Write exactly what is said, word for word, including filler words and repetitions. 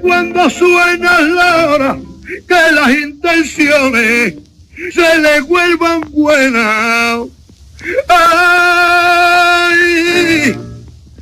cuando suena la hora que las intenciones se le vuelvan buenas. ¡Ay!